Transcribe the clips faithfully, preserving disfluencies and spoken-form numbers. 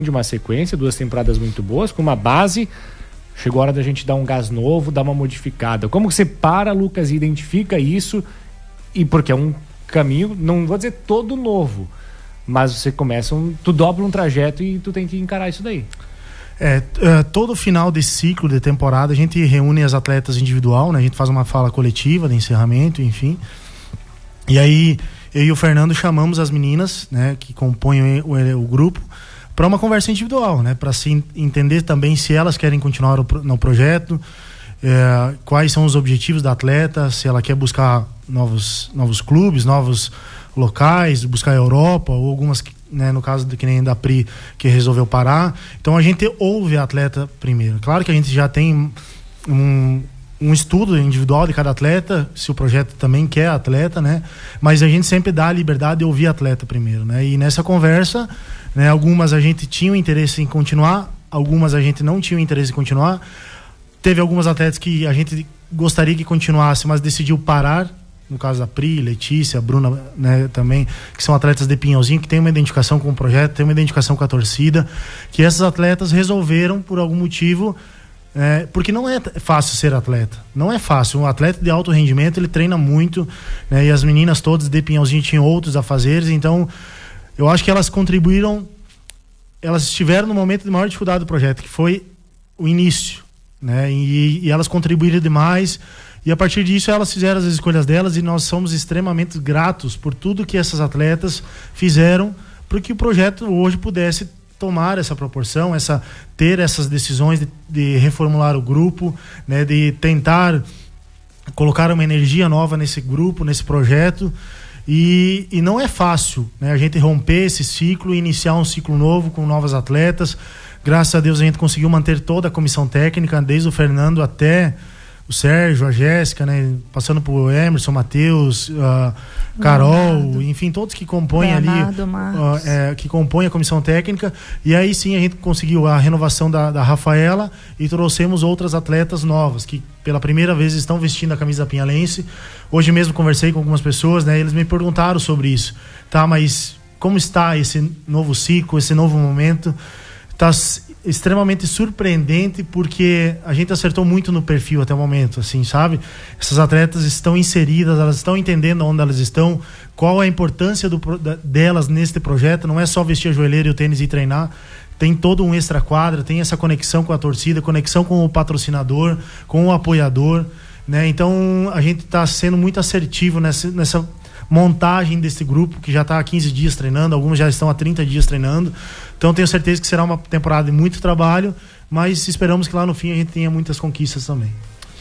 de uma sequência, duas temporadas muito boas, com uma base. Chegou a hora da gente dar um gás novo, dar uma modificada. Como que você para, Lucas, e identifica isso? E porque é um caminho, não vou dizer todo novo, mas você começa, um, tu dobra um trajeto e tu tem que encarar isso daí. É, é, todo final desse ciclo de temporada a gente reúne as atletas individual, né? A gente faz uma fala coletiva de encerramento, enfim. E aí eu e o Fernando chamamos as meninas, né, que compõem o, o, o grupo, para uma conversa individual, né, para se entender também se elas querem continuar no, no projeto, é, quais são os objetivos da atleta, se ela quer buscar novos, novos clubes, novos locais, buscar a Europa, ou algumas, né, no caso de que nem da Pri, que resolveu parar. Então a gente ouve a atleta primeiro. Claro que a gente já tem um, um estudo individual de cada atleta, se o projeto também quer atleta, né, mas a gente sempre dá a liberdade de ouvir a atleta primeiro, né, e nessa conversa, né, algumas a gente tinha o interesse em continuar, algumas a gente não tinha o interesse em continuar. Teve algumas atletas que a gente gostaria que continuasse, mas decidiu parar, no caso da Pri, Letícia, a Bruna, né, também, que são atletas de Pinhalzinho, que tem uma identificação com o projeto, tem uma identificação com a torcida, que essas atletas resolveram, por algum motivo, é, porque não é fácil ser atleta, não é fácil. Um atleta de alto rendimento, ele treina muito, né, e as meninas todas de Pinhalzinho tinham outros afazeres, então eu acho que elas contribuíram, elas estiveram no momento de maior dificuldade do projeto, que foi o início, né, e, e elas contribuíram demais, e a partir disso elas fizeram as escolhas delas, e nós somos extremamente gratos por tudo que essas atletas fizeram para que o projeto hoje pudesse tomar essa proporção, essa, ter essas decisões de, de reformular o grupo, né, de tentar colocar uma energia nova nesse grupo, nesse projeto. E, e não é fácil, né, a gente romper esse ciclo e iniciar um ciclo novo com novas atletas. Graças a Deus a gente conseguiu manter toda a comissão técnica, desde o Fernando até o Sérgio, a Jéssica, né, passando por Emerson, Matheus, uh, Carol, Leonardo, enfim, todos que compõem Leonardo, ali, uh, é, que compõem a comissão técnica. E aí sim a gente conseguiu a renovação da, da Rafaela e trouxemos outras atletas novas que pela primeira vez estão vestindo a camisa pinhalense. Hoje mesmo conversei com algumas pessoas, né, eles me perguntaram sobre isso, tá, mas como está esse novo ciclo, esse novo momento? Está extremamente surpreendente, porque a gente acertou muito no perfil até o momento, assim, sabe? Essas atletas estão inseridas, elas estão entendendo onde elas estão, qual é a importância do, da, delas neste projeto. Não é só vestir a joelheira e o tênis e treinar, tem todo um extra quadra, tem essa conexão com a torcida, conexão com o patrocinador, com o apoiador, né? Então a gente está sendo muito assertivo nessa, nessa montagem desse grupo, que já está há quinze dias treinando, alguns já estão há trinta dias treinando. Então tenho certeza que será uma temporada de muito trabalho, mas esperamos que lá no fim a gente tenha muitas conquistas também.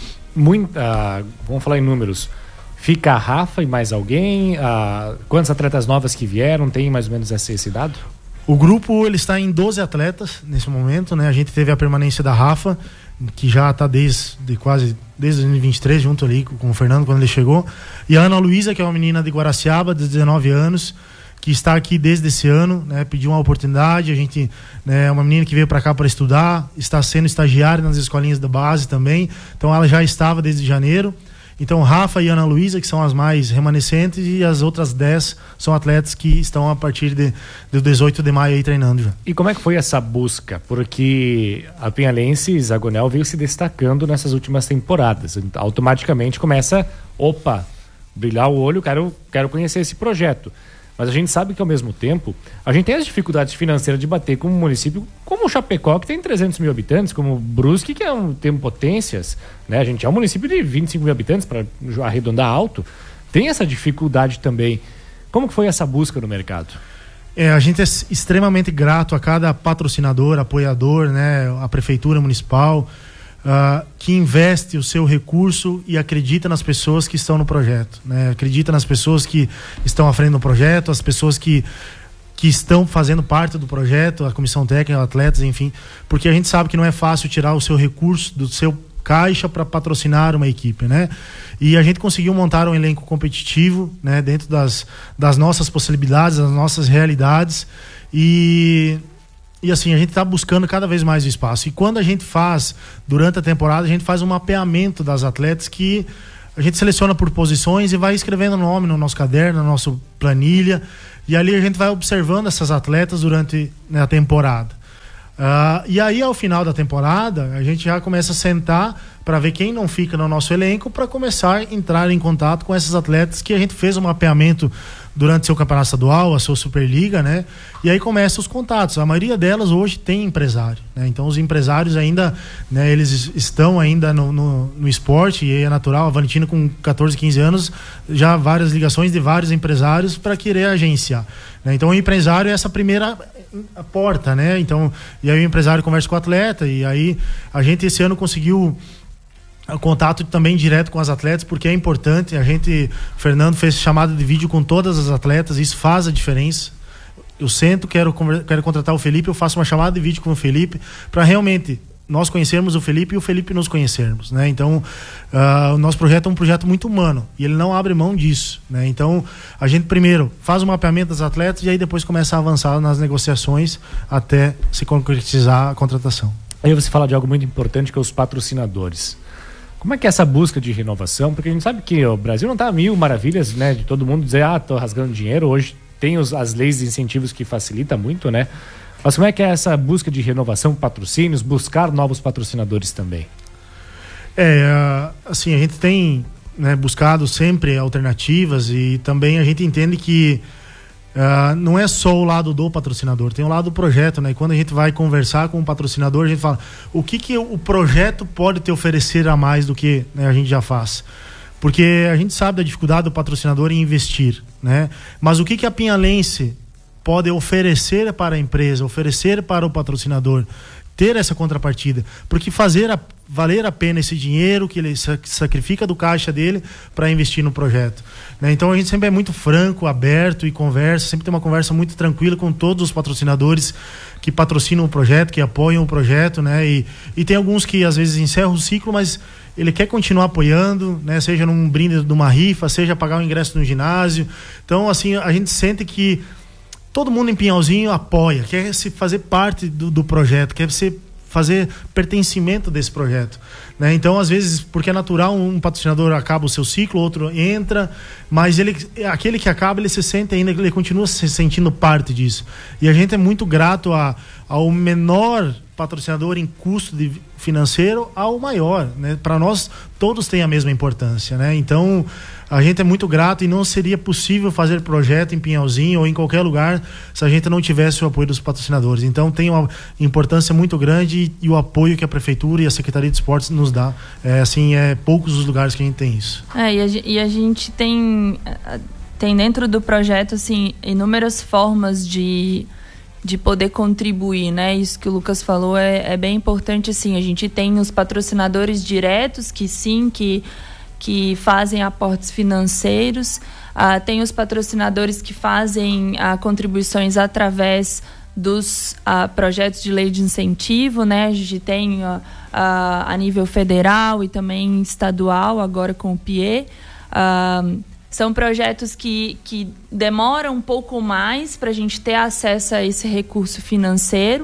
Muita, vamos falar em números. Fica a Rafa e mais alguém? Ah, quantas atletas novas que vieram? Tem mais ou menos esse, esse dado? O grupo ele está em doze atletas nesse momento, né? A gente teve a permanência da Rafa, que já está desde de quase desde dois mil e vinte e três, junto ali com o Fernando quando ele chegou, e a Ana Luísa, que é uma menina de Guaraciaba, de dezenove anos, que está aqui desde esse ano, né, pediu uma oportunidade. A gente, né, é uma menina que veio para cá para estudar, está sendo estagiária nas escolinhas da base também, então ela já estava desde janeiro. Então Rafa e Ana Luísa, que são as mais remanescentes, e as outras dez são atletas que estão a partir de, de dezoito de maio aí treinando já. E como é que foi essa busca? Porque a Pinhalense Zagonel veio se destacando nessas últimas temporadas. Automaticamente começa, opa, brilhar o olho, quero, quero conhecer esse projeto. Mas a gente sabe que ao mesmo tempo a gente tem as dificuldades financeiras de bater com um município como o Chapecó, que tem trezentos mil habitantes, como o Brusque, que é um, tem potências, né? A gente é um município de vinte e cinco mil habitantes, para arredondar alto, tem essa dificuldade também. Como que foi essa busca no mercado? É, a gente é extremamente grato a cada patrocinador, apoiador, né? A Prefeitura Municipal, Uh, que investe o seu recurso e acredita nas pessoas que estão no projeto, né? Acredita nas pessoas que estão à frente do projeto, as pessoas que, que estão fazendo parte do projeto, a comissão técnica, atletas, enfim, porque a gente sabe que não é fácil tirar o seu recurso do seu caixa para patrocinar uma equipe, né? E a gente conseguiu montar um elenco competitivo, né? Dentro das, das nossas possibilidades, das nossas realidades, e E assim, a gente está buscando cada vez mais o espaço. E quando a gente faz, durante a temporada, a gente faz um mapeamento das atletas, que a gente seleciona por posições e vai escrevendo o nome no nosso caderno, na nossa planilha. E ali a gente vai observando essas atletas durante, né, a temporada. Uh, e aí, ao final da temporada, a gente já começa a sentar para ver quem não fica no nosso elenco, para começar a entrar em contato com esses atletas que a gente fez um mapeamento durante seu campeonato estadual, a sua Superliga, né? E aí começam os contatos. A maioria delas hoje tem empresário, né? Então os empresários ainda, né, eles estão ainda no, no, no esporte, e é natural. A Valentina com catorze, quinze anos, já várias ligações de vários empresários para querer agenciar, né? Então o empresário é essa primeira a porta, né? Então, e aí o empresário conversa com o atleta, e aí a gente esse ano conseguiu o contato também direto com as atletas, porque é importante. A gente, o Fernando fez chamada de vídeo com todas as atletas, isso faz a diferença. Eu sento, quero, quero contratar o Felipe, eu faço uma chamada de vídeo com o Felipe, para realmente nós conhecermos o Felipe e o Felipe nos conhecermos, né? Então, uh, o nosso projeto é um projeto muito humano, e ele não abre mão disso, né? Então, a gente primeiro faz o mapeamento das atletas, e aí depois começa a avançar nas negociações até se concretizar a contratação. Aí você fala de algo muito importante, que é os patrocinadores. Como é que é essa busca de renovação? Porque a gente sabe que o Brasil não está a mil maravilhas, né? De todo mundo dizer, ah, tô rasgando dinheiro. Hoje tem os, as leis de incentivos que facilita muito, né? Mas como é que é essa busca de renovação, patrocínios, buscar novos patrocinadores também? É, assim, a gente tem, né, buscado sempre alternativas, e também a gente entende que Uh, não é só o lado do patrocinador, tem o lado do projeto, né? E quando a gente vai conversar com o patrocinador, a gente fala o que, que o projeto pode te oferecer a mais do que, né, a gente já faz. Porque a gente sabe da dificuldade do patrocinador em investir, né? Mas o que, que a Pinhalense pode oferecer para a empresa, oferecer para o patrocinador, ter essa contrapartida, porque fazer a, valer a pena esse dinheiro que ele sacrifica do caixa dele para investir no projeto, né? Então a gente sempre é muito franco, aberto e conversa, sempre tem uma conversa muito tranquila com todos os patrocinadores que patrocinam o projeto, que apoiam o projeto, né? E, e tem alguns que às vezes encerram o ciclo, mas ele quer continuar apoiando, né? Seja num brinde de uma rifa, seja pagar o ingresso no ginásio. Então, assim, a gente sente que todo mundo em Pinhalzinho apoia, quer se fazer parte do, do projeto, quer se fazer pertencimento desse projeto, né? Então, às vezes, porque é natural, um patrocinador acaba o seu ciclo, outro entra, mas ele, aquele que acaba, ele se sente ainda, ele continua se sentindo parte disso. E a gente é muito grato a, ao menor patrocinador em custo de financeiro ao maior, né? Para nós, todos têm a mesma importância, né? Então, a gente é muito grato, e não seria possível fazer projeto em Pinhalzinho ou em qualquer lugar se a gente não tivesse o apoio dos patrocinadores. Então, tem uma importância muito grande, e, e o apoio que a Prefeitura e a Secretaria de Esportes nos dá. É, assim, é poucos os lugares que a gente tem isso. É, e, a, e a gente tem, tem dentro do projeto, assim, inúmeras formas de... de poder contribuir, né? Isso que o Lucas falou é, é bem importante, assim. A gente tem os patrocinadores diretos, que sim, que, que fazem aportes financeiros. Ah, tem os patrocinadores que fazem ah, contribuições através dos ah, projetos de lei de incentivo, né? A gente tem ah, ah, a nível federal e também estadual, agora com o P I E. Ah, São projetos que, que demoram um pouco mais para a gente ter acesso a esse recurso financeiro,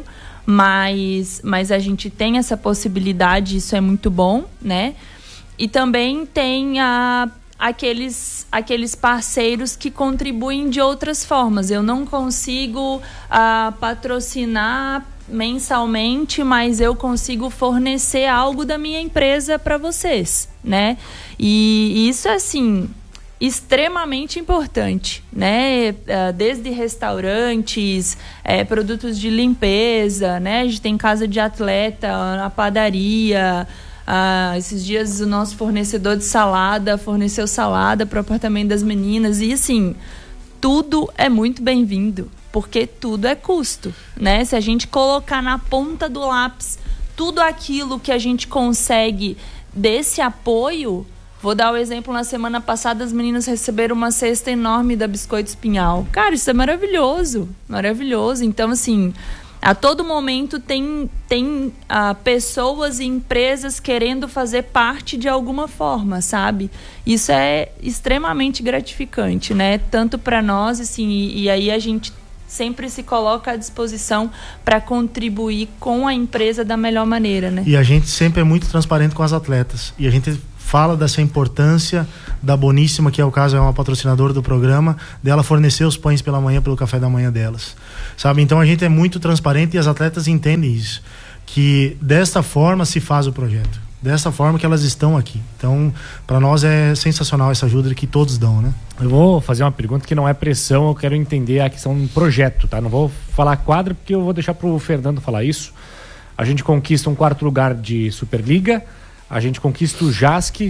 mas, mas a gente tem essa possibilidade, isso é muito bom, né? E também tem a, aqueles, aqueles parceiros que contribuem de outras formas. Eu não consigo a, patrocinar mensalmente, mas eu consigo fornecer algo da minha empresa para vocês, né? E, e isso é assim... extremamente importante, né? Desde restaurantes, é, produtos de limpeza, né? A gente tem casa de atleta, a padaria. Ah, esses dias o nosso fornecedor de salada forneceu salada para o apartamento das meninas. E assim, tudo é muito bem-vindo, porque tudo é custo, né? Se a gente colocar na ponta do lápis tudo aquilo que a gente consegue desse apoio. Vou dar o exemplo, na semana passada as meninas receberam uma cesta enorme da Biscoito Espinhal. Cara, isso é maravilhoso, maravilhoso. Então, assim, a todo momento tem, tem ah, pessoas e empresas querendo fazer parte de alguma forma, sabe? Isso é extremamente gratificante, né? Tanto para nós, assim, e, e aí a gente sempre se coloca à disposição para contribuir com a empresa da melhor maneira, né? E a gente sempre é muito transparente com as atletas. E a gente fala dessa importância da Boníssima, que é o caso, é uma patrocinadora do programa, dela fornecer os pães pela manhã, pelo café da manhã delas. sabe? Então a gente é muito transparente e as atletas entendem isso, que desta forma se faz o projeto, dessa forma que elas estão aqui. Então, para nós é sensacional essa ajuda que todos dão, né? Eu vou fazer uma pergunta que não é pressão, eu quero entender a questão do projeto, tá? Não vou falar quadra porque eu vou deixar pro Fernando falar isso. A gente conquista um quarto lugar de Superliga, a gente conquista o JASC,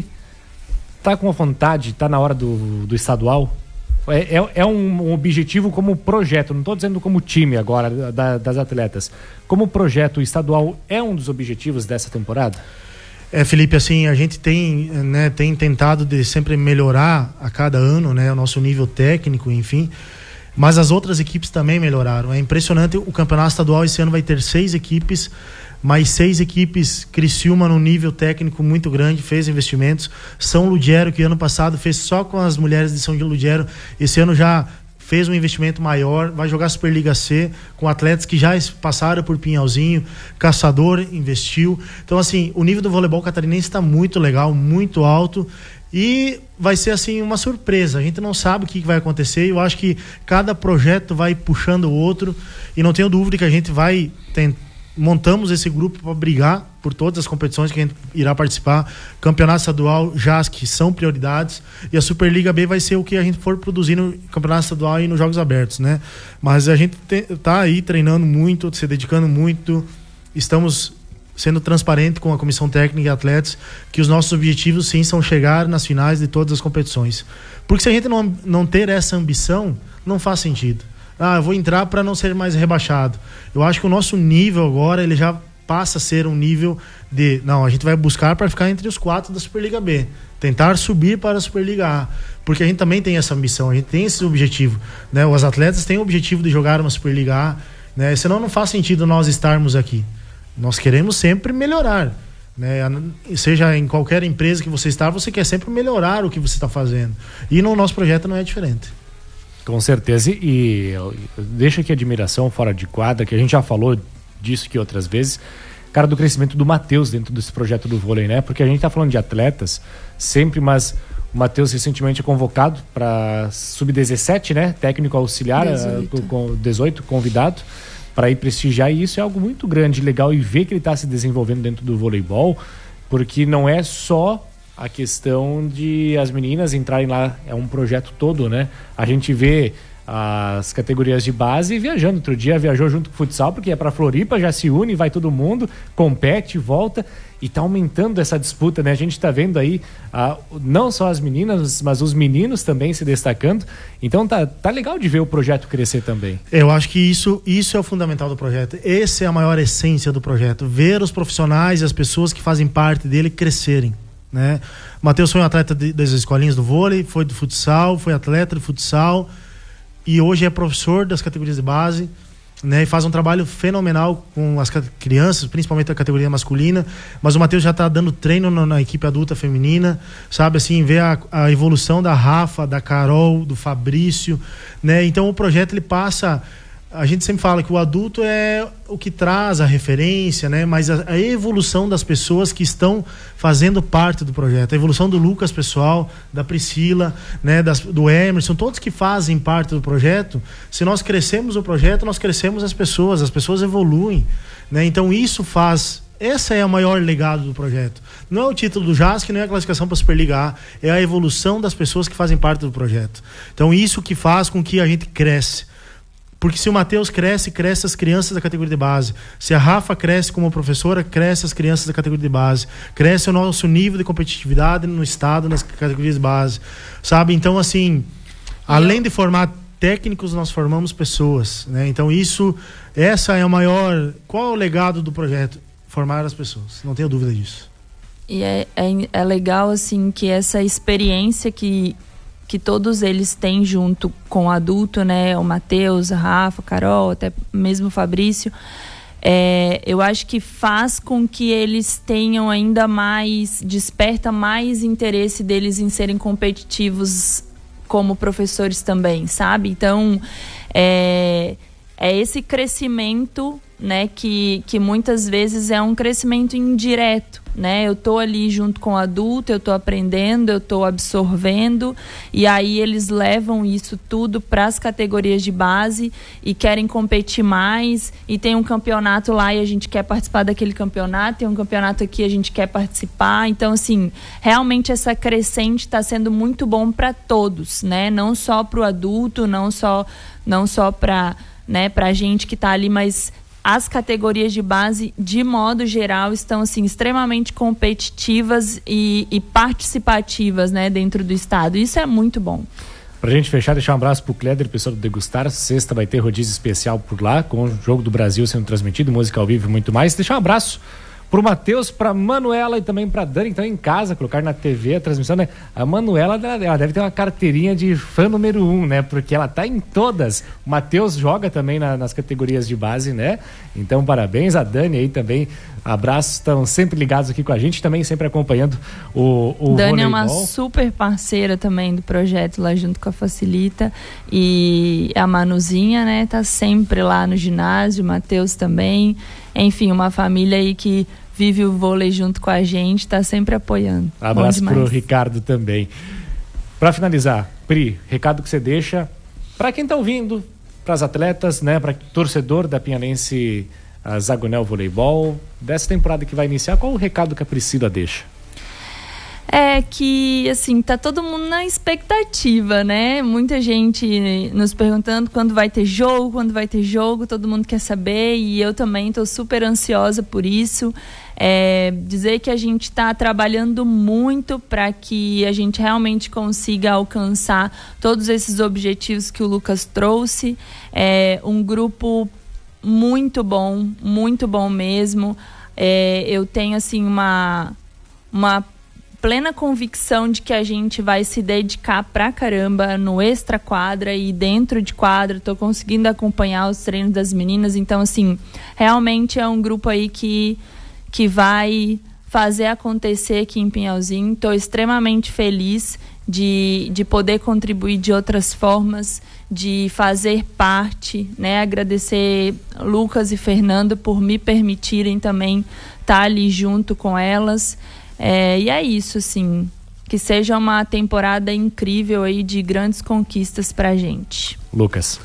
tá com a vontade, tá na hora do, do estadual? É, é, é um, um objetivo como projeto, não estou dizendo como time agora da, das atletas. Como projeto, o estadual é um dos objetivos dessa temporada? É, Felipe, assim, a gente tem, né, tem tentado de sempre melhorar a cada ano, né, o nosso nível técnico, enfim, mas as outras equipes também melhoraram. É impressionante, o campeonato estadual esse ano vai ter seis equipes, mais seis equipes. Criciúma num nível técnico muito grande, fez investimentos. São Ludgero, que ano passado fez só com as mulheres de São Ludgero, esse ano já fez um investimento maior, vai jogar Superliga C com atletas que já passaram por Pinhalzinho, Caçador investiu. Então, assim, o nível do voleibol catarinense está muito legal, muito alto, e vai ser, assim, uma surpresa. A gente não sabe o que vai acontecer, eu acho que cada projeto vai puxando o outro, e não tenho dúvida que a gente vai tentar. Montamos esse grupo para brigar por todas as competições que a gente irá participar. Campeonato estadual, JASC são prioridades, e a Superliga B vai ser o que a gente for produzir no Campeonato Estadual e nos Jogos Abertos, né? Mas a gente está aí treinando muito, se dedicando muito, estamos sendo transparente com a comissão técnica e atletas, que os nossos objetivos sim são chegar nas finais de todas as competições. Porque se a gente não, não ter essa ambição, não faz sentido. Ah, eu vou entrar para não ser mais rebaixado. Eu acho que o nosso nível agora, ele já passa a ser um nível de... Não, a gente vai buscar para ficar entre os quatro da Superliga B. Tentar subir para a Superliga A. Porque a gente também tem essa ambição, a gente tem esse objetivo, né? Os atletas têm o objetivo de jogar uma Superliga A, né? Senão não faz sentido nós estarmos aqui. Nós queremos sempre melhorar, né? Seja em qualquer empresa que você está, você quer sempre melhorar o que você está fazendo. E no nosso projeto não é diferente. Com certeza, e eu deixo aqui a admiração fora de quadra, que a gente já falou disso aqui outras vezes, cara, do crescimento do Matheus dentro desse projeto do vôlei, né? Porque a gente tá falando de atletas sempre, mas o Matheus recentemente é convocado para sub dezessete, né? Técnico auxiliar, dezoito. Com dezoito convidado, para ir prestigiar, e isso é algo muito grande, legal, e ver que ele está se desenvolvendo dentro do voleibol, porque não é só a questão de as meninas entrarem lá, é um projeto todo, né? A gente vê as categorias de base viajando. Outro dia viajou junto com o futsal, porque é para Floripa, já se une, vai todo mundo, compete, volta, e tá aumentando essa disputa, né? A gente tá vendo aí ah, não só as meninas, mas os meninos também se destacando. Então tá, tá legal de ver o projeto crescer também. Eu acho que isso, isso é o fundamental do projeto. Essa é a maior essência do projeto. Ver os profissionais e as pessoas que fazem parte dele crescerem, né? Matheus foi um atleta de, das escolinhas do vôlei, foi do futsal, foi atleta de futsal e hoje é professor das categorias de base, né? E faz um trabalho fenomenal com as crianças, principalmente a categoria masculina. Mas o Matheus já está dando treino na, na equipe adulta feminina, sabe, assim, ver a, a evolução da Rafa, da Carol, do Fabrício, né? Então o projeto, ele passa... A gente sempre fala que o adulto é o que traz a referência, né? Mas a, a evolução das pessoas que estão fazendo parte do projeto, a evolução do Lucas pessoal, da Priscila, né? Das, do Emerson, todos que fazem parte do projeto. Se nós crescemos o projeto, nós crescemos as pessoas, as pessoas evoluem, né? Então isso faz... Essa é o maior legado do projeto. Não é o título do JASC, não é a classificação para a Superliga A, é a evolução das pessoas que fazem parte do projeto. Então isso que faz com que a gente cresce. Porque se o Matheus cresce, cresce as crianças da categoria de base. Se a Rafa cresce como professora, cresce as crianças da categoria de base. Cresce o nosso nível de competitividade no estado, nas categorias de base. Sabe? Então, assim, além de formar técnicos, nós formamos pessoas, né? Então, isso, essa é a maior... Qual é o legado do projeto? Formar as pessoas. Não tenho dúvida disso. E é, é, é legal, assim, que essa experiência que... que todos eles têm junto com o adulto, né? O Matheus, a Rafa, a Carol, até mesmo o Fabrício. É, eu acho que faz com que eles tenham ainda mais, desperta mais interesse deles em serem competitivos como professores também, sabe? Então, é, é esse crescimento, né, que, que muitas vezes é um crescimento indireto, né? Eu tô ali junto com o adulto, eu tô aprendendo, eu tô absorvendo, e aí eles levam isso tudo para as categorias de base e querem competir mais, e tem um campeonato lá e a gente quer participar daquele campeonato, tem um campeonato aqui a gente quer participar. Então, assim, realmente essa crescente está sendo muito bom para todos, né? Não só para o adulto, não só, não só para, né, para a gente que está ali, mas as categorias de base, de modo geral, estão assim, extremamente competitivas e, e participativas, né, dentro do estado. Isso é muito bom. Pra gente fechar, deixar um abraço pro Cléder, pessoal do Degustar. Sexta vai ter rodízio especial por lá, com o Jogo do Brasil sendo transmitido, música ao vivo e muito mais. Deixar um abraço pro Matheus, pra Manuela e também pra Dani, que estão em casa, colocar na T V a transmissão, né? A Manuela, ela deve ter uma carteirinha de fã número um, né? Porque ela tá em todas. O Matheus joga também na, nas categorias de base, né? Então, parabéns. A Dani aí também, abraços, estão sempre ligados aqui com a gente, também sempre acompanhando o, o Dani voleibol. É uma super parceira também do projeto lá junto com a Facilita, e a Manuzinha, né? Tá sempre lá no ginásio, o Matheus também. Enfim, uma família aí que vive o vôlei junto com a gente, tá sempre apoiando. Abraço pro Ricardo também. Para finalizar, Pri, recado que você deixa para quem tá ouvindo, para as atletas, né, para torcedor da Pinhalense Zagonel Voleibol, dessa temporada que vai iniciar, qual o recado que a Priscila deixa? É que, assim, tá todo mundo na expectativa, né? Muita gente nos perguntando quando vai ter jogo, quando vai ter jogo, todo mundo quer saber, e eu também tô super ansiosa por isso. É, dizer que a gente está trabalhando muito para que a gente realmente consiga alcançar todos esses objetivos que o Lucas trouxe. É um grupo muito bom, muito bom mesmo. É, eu tenho, assim, uma... uma plena convicção de que a gente vai se dedicar pra caramba no extra quadra e dentro de quadra. Tô conseguindo acompanhar os treinos das meninas, então, assim, realmente é um grupo aí que, que vai fazer acontecer aqui em Pinhalzinho. Tô extremamente feliz de, de poder contribuir de outras formas, de fazer parte, né? Agradecer Lucas e Fernando por me permitirem também estar ali junto com elas. É, e é isso, assim, que seja uma temporada incrível aí de grandes conquistas pra gente. Lucas.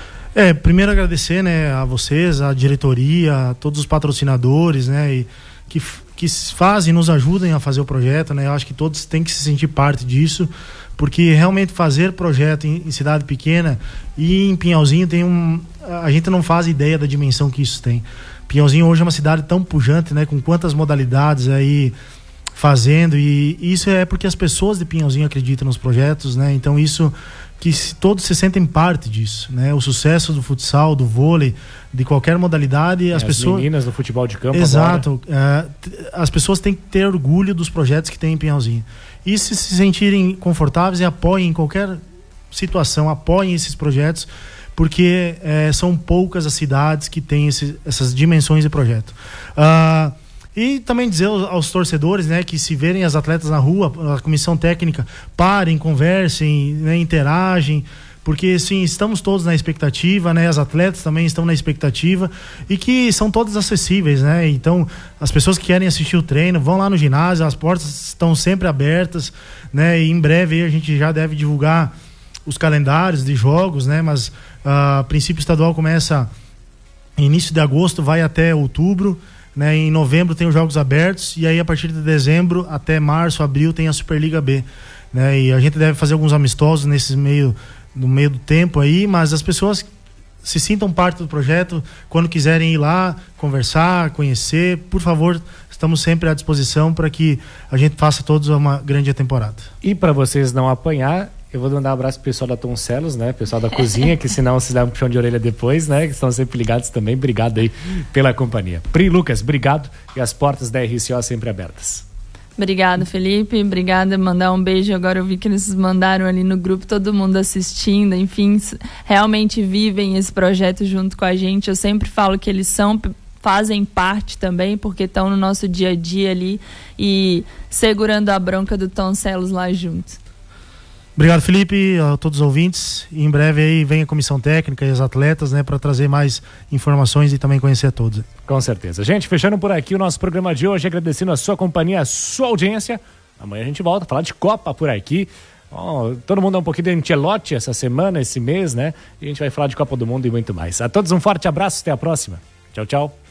É, primeiro agradecer, né, a vocês, a diretoria, a todos os patrocinadores, né, e que, que fazem, nos ajudem a fazer o projeto, né. Eu acho que todos têm que se sentir parte disso, porque realmente fazer projeto em, em cidade pequena e em Pinhalzinho tem um... a gente não faz ideia da dimensão que isso tem. Pinhalzinho hoje é uma cidade tão pujante, né, com quantas modalidades aí fazendo, e isso é porque as pessoas de Pinhalzinho acreditam nos projetos, né? Então isso, que se, todos se sentem parte disso, né? O sucesso do futsal, do vôlei, de qualquer modalidade, as, as pessoas... meninas do futebol de campo. Exato. É, as pessoas têm que ter orgulho dos projetos que tem em Pinhalzinho. E se se sentirem confortáveis e apoiem em qualquer situação, apoiem esses projetos, porque é, são poucas as cidades que têm esse, essas dimensões de projeto. Ah... Uh, E também dizer aos, aos torcedores, né, que se verem as atletas na rua, a comissão técnica, parem, conversem, né, interagem, porque sim, estamos todos na expectativa, né, as atletas também estão na expectativa, e que são todas acessíveis, né, então as pessoas que querem assistir o treino vão lá no ginásio, as portas estão sempre abertas, né, e em breve a gente já deve divulgar os calendários de jogos, né, mas uh, a princípio estadual começa início de agosto, vai até outubro, né, em novembro tem os jogos abertos, e aí a partir de dezembro até março, abril tem a Superliga B, né, e a gente deve fazer alguns amistosos nesse meio, no meio do tempo aí, mas as pessoas se sintam parte do projeto, quando quiserem ir lá, conversar, conhecer, por favor, estamos sempre à disposição para que a gente faça todos uma grande temporada. E para vocês não apanhar, eu vou mandar um abraço pro pessoal da Toncelos, né? Pessoal da cozinha, que senão se dá um puxão de orelha depois, né? Que estão sempre ligados também. Obrigado aí pela companhia. Pri, Lucas, obrigado. E as portas da R C O sempre abertas. Obrigado, Felipe. Obrigada. Mandar um beijo. Agora eu vi que eles mandaram ali no grupo, todo mundo assistindo. Enfim, realmente vivem esse projeto junto com a gente. Eu sempre falo que eles são... fazem parte também, porque estão no nosso dia a dia ali e segurando a bronca do Toncelos lá junto. Obrigado, Felipe, a todos os ouvintes. E em breve aí vem a comissão técnica e os atletas, né, para trazer mais informações e também conhecer a todos. Com certeza. Gente, fechando por aqui o nosso programa de hoje, agradecendo a sua companhia, a sua audiência. Amanhã a gente volta a falar de Copa por aqui. Oh, todo mundo é um pouquinho de Ancelotti essa semana, esse mês, né? E a gente vai falar de Copa do Mundo e muito mais. A todos um forte abraço, até a próxima. Tchau, tchau.